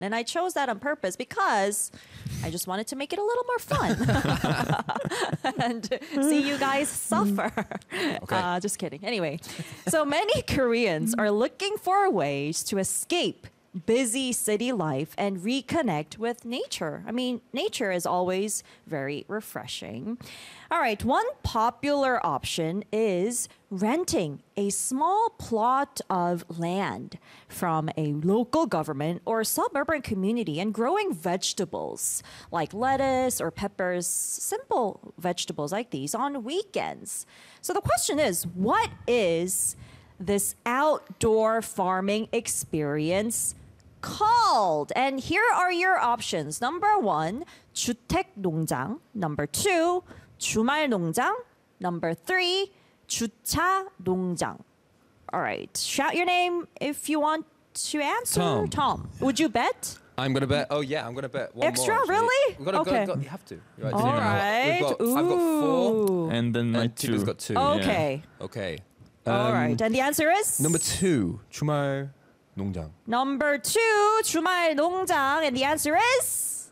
And I chose that on purpose because I just wanted to make it a little more fun and see you guys suffer. Okay. Just kidding. Anyway, so many Koreans are looking for ways to escape busy city life and reconnect with nature. I mean, nature is always very refreshing. All right, one popular option is renting a small plot of land from a local government or suburban community and growing vegetables like lettuce or peppers, simple vegetables like these on weekends. So the question is, what is this outdoor farming experience called? And here are your options. Number 1, 주택 농장. Number 2, 주말 농장. Number 3, 주차 농장. All right. Shout your name if you want to answer. Tom. Would you bet? I'm gonna bet. Oh yeah, I'm gonna bet one Extra, more. actually. really? We've got to Okay. go. You have to. Right, All right. I've got 4. And then my And Tiba's 2. got 2. Okay. Okay. All right. And the answer is? Number 2, 주말 농장. Number 2, 주말 농장. And the answer is?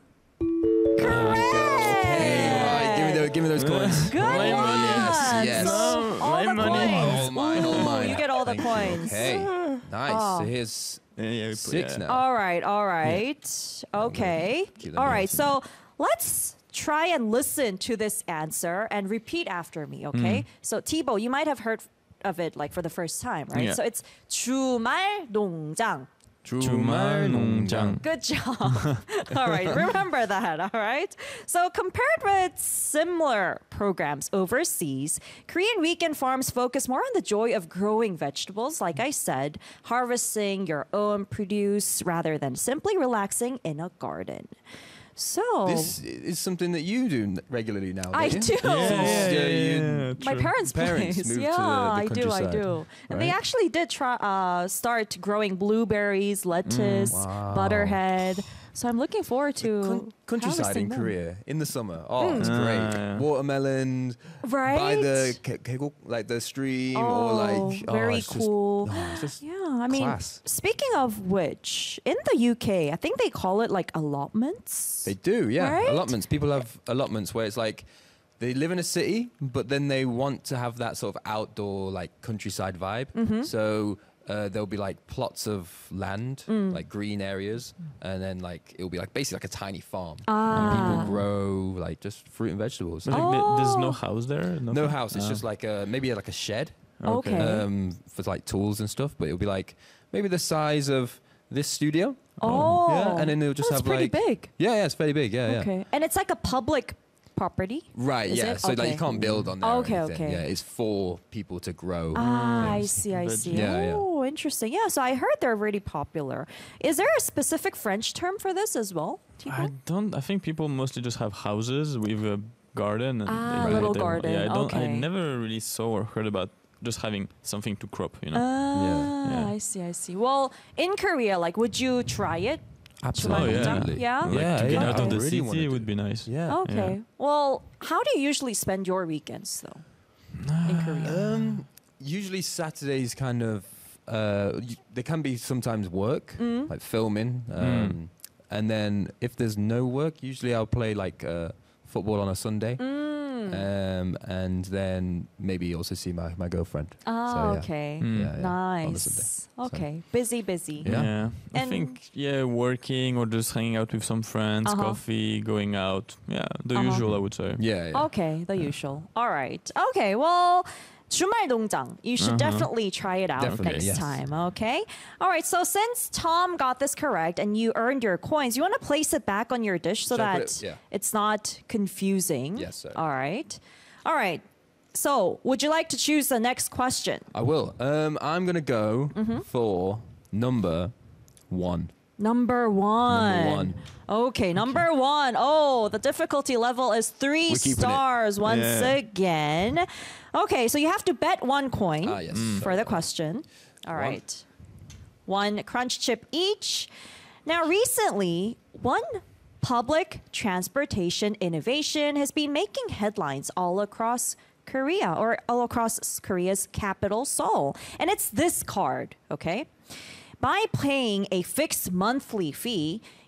Correct. Hey, right, give me those coins. Good My one. money. Yes. So, all My the money. coins. All mine, all Ooh, mine. You get all the Thank you. coins. Okay. Nice. Oh. So here's Yeah, we put- 6 yeah. now. All right, all right. Okay. keep them All going. right, so let's try and listen to this answer and repeat after me, okay? So Thibaut, you might have heard of it like for the first time, right? Yeah. So it's 주말 농장. 주말 농장. Good job. All right, remember that, all right? So compared with similar programs overseas, Korean weekend farms focus more on the joy of growing vegetables, like I said, harvesting your own produce rather than simply relaxing in a garden. So This is something that you do regularly now. I don't you? do. My true. parents' Parents place. moved to Yeah, the I do. I countryside, do. And they right? actually did try start growing blueberries, lettuce, butterhead. So I'm looking forward to Countryside harvesting in them. Korea in the summer. Oh, it's great. yeah. Watermelon Right? by the keguk, like the stream, or like very it's just- cool. it's just Yeah, I mean, class. speaking of which, in the UK, I think they call it like allotments. They do, yeah. Right? Allotments. People have allotments where it's like they live in a city, but then they want to have that sort of outdoor, like countryside vibe. Mm-hmm. So there'll be like plots of land, Mm. like green areas, and then like it'll be like basically like a tiny farm. Ah. And people grow like just fruit and vegetables. But like, there's no Oh. house there? No house. It's just like maybe like a shed Okay. for like tools and stuff. But it'll be like maybe the size of this studio. Oh, Yeah, and then they'll just that's have pretty like big. Yeah, it's very big. Yeah, Okay, and it's like a public property. Right, Is yeah. it? So like Okay. you can't build on there. or Okay, anything. okay. Yeah, it's for people to grow. Ah, I things. see, I see. Yeah, yeah. Oh, interesting. Yeah, so I heard they're really popular. Is there a specific French term for this as well? I don't. I think people mostly just have houses with a garden. And Ah, they grow little whatever. garden, Yeah, I don't. I okay. never really saw or heard about just having something to crop. You know. Ah, Yeah. I see, I see. Well, in Korea, like, would you try it? Absolutely. Oh, yeah. Yeah? Like Yeah, to get yeah. out I of the really wanna city do would be nice. Yeah. Okay. Well, how do you usually spend your weekends, though, in Korea? Usually Saturdays kind of they can be sometimes work, Mm. like filming. And then if there's no work, usually I'll play like football on a Sunday. And then maybe also see my girlfriend. Ah, So, yeah. okay. Yeah, yeah, on a Sunday. Nice. Okay. Busy, busy. Yeah. I And- think working or just hanging out with some friends, Uh-huh. coffee, going out. Yeah, the Uh-huh. usual I would say. Yeah, yeah. Okay, the usual. All right. Okay, well, 주말 농장. You should definitely try it out Definitely, next yes. time, okay? All right, so since Tom got this correct and you earned your coins, you want to place it back on your dish so Should I that put it- yeah. it's not confusing. Yes, sir. All right. All right. So, would you like to choose the next question? I will. I'm gonna go Mm-hmm. for number 1. Number one. Number 1. Okay, number one. Oh, the difficulty level is 3 We're keeping it. stars once Yeah. again. Okay, so you have to bet 1 coin Ah, yes. for the question. All One. right. 1 crunch chip each. Now, recently, one public transportation innovation has been making headlines all across Korea or all across Korea's capital, Seoul. And it's this card, okay? By paying a fixed monthly fee,